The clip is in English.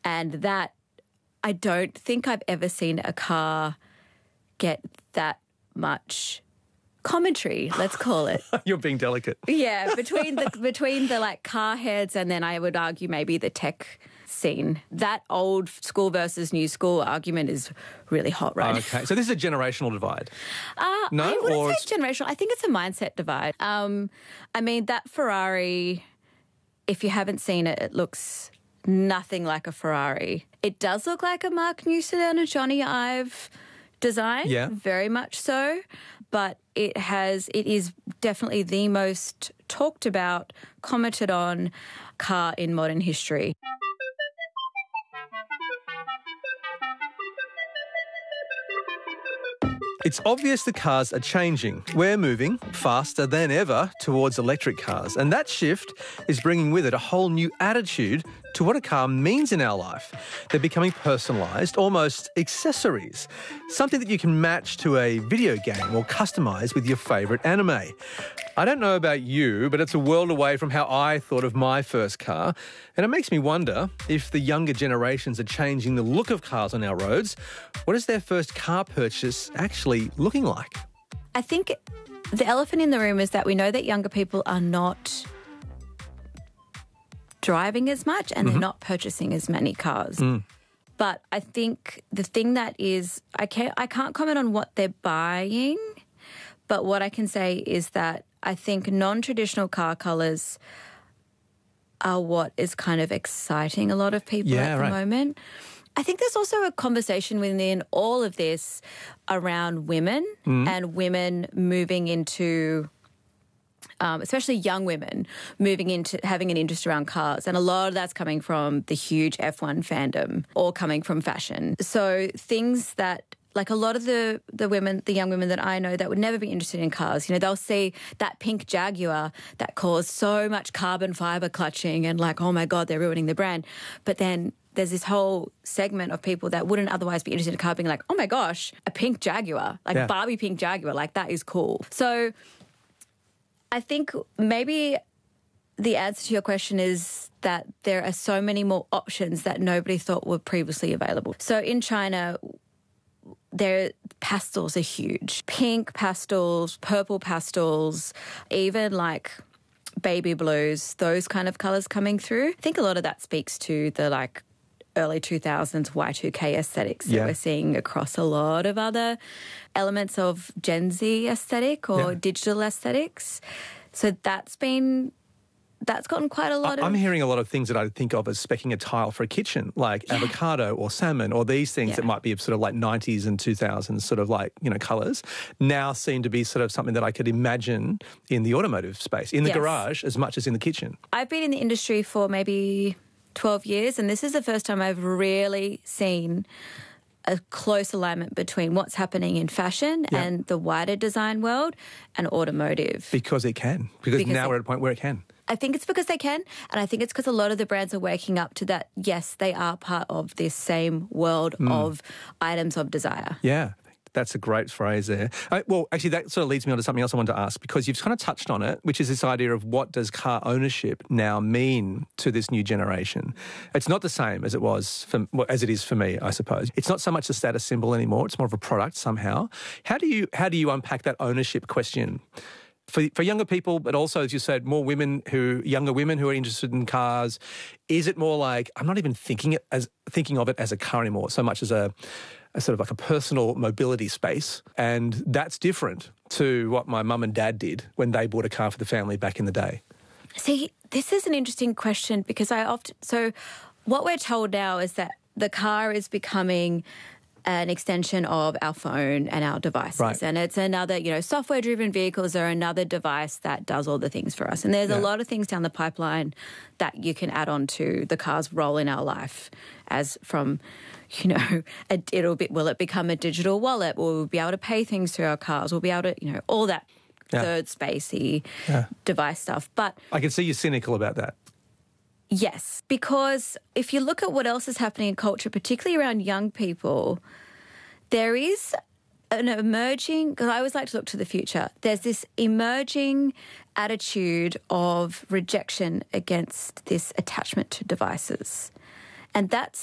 And that, I don't think I've ever seen a car get that much commentary, let's call it. You're being delicate. Yeah, between the like car heads and then I would argue maybe the tech scene. That old school versus new school argument is really hot right now. Okay, so this is a generational divide. No, I wouldn't say generational. I think it's a mindset divide. I mean, that Ferrari, if you haven't seen it, it looks nothing like a Ferrari. It does look like a Mark Newson and a Johnny Ive design, yeah, very much so. But it is definitely the most talked about, commented on car in modern history. It's obvious the cars are changing. We're moving faster than ever towards electric cars, and that shift is bringing with it a whole new attitude to what a car means in our life. They're becoming personalised, almost accessories, something that you can match to a video game or customise with your favourite anime. I don't know about you, but it's a world away from how I thought of my first car, and it makes me wonder if the younger generations are changing the look of cars on our roads. What is their first car purchase actually looking like? I think the elephant in the room is that we know that younger people are not driving as much and they're not purchasing as many cars. But I think the thing that is, I can't comment on what they're buying, but what I can say is that I think non-traditional car colours are what is kind of exciting a lot of people at the moment. I think there's also a conversation within all of this around women and women moving into, especially young women, moving into having an interest around cars. And a lot of that's coming from the huge F1 fandom or coming from fashion. So things that, like a lot of the women, the young women that I know that would never be interested in cars, you know, they'll see that pink Jaguar that caused so much carbon fibre clutching and like, oh my God, they're ruining the brand. But then there's this whole segment of people that wouldn't otherwise be interested in a car being like, oh my gosh, a pink Jaguar, like Barbie pink Jaguar, like that is cool. So I think maybe the answer to your question is that there are so many more options that nobody thought were previously available. So in China, their pastels are huge. Pink pastels, purple pastels, even like baby blues, those kind of colours coming through. I think a lot of that speaks to the like early 2000s Y2K aesthetics that we're seeing across a lot of other elements of Gen Z aesthetic or digital aesthetics. So that's gotten quite a lot of... I'm hearing a lot of things that I think of as speccing a tile for a kitchen, like avocado or salmon or these things that might be sort of like 90s and 2000s sort of like, you know, colours, now seem to be sort of something that I could imagine in the automotive space, in the garage as much as in the kitchen. I've been in the industry for maybe 12 years and this is the first time I've really seen a close alignment between what's happening in fashion and the wider design world and automotive. Because it can. Because now we're at a point where it can. I think it's because they can, and I think it's because a lot of the brands are waking up to that, yes, they are part of this same world of items of desire. Yeah. That's a great phrase there. Well, actually, that sort of leads me on to something else I wanted to ask, because you've kind of touched on it, which is this idea of what does car ownership now mean to this new generation. It's not the same as it was, as it is for me, I suppose. It's not so much a status symbol anymore. It's more of a product somehow. How do you unpack that ownership question? For younger people, but also, as you said, younger women who are interested in cars, is it more like, I'm not even thinking of it as a car anymore, so much as a sort of like a personal mobility space, and that's different to what my mum and dad did when they bought a car for the family back in the day? See, this is an interesting question because so what we're told now is that the car is becoming an extension of our phone and our devices. Right. And it's another, software-driven vehicles are another device that does all the things for us. And there's a lot of things down the pipeline that you can add on to the car's role in our life, as from, will it become a digital wallet? Will we be able to pay things through our cars? We'll be able to, all that third spacey device stuff. But I can see you're cynical about that. Yes, because if you look at what else is happening in culture, particularly around young people, there is an emerging, because I always like to look to the future, there's this emerging attitude of rejection against this attachment to devices. And that's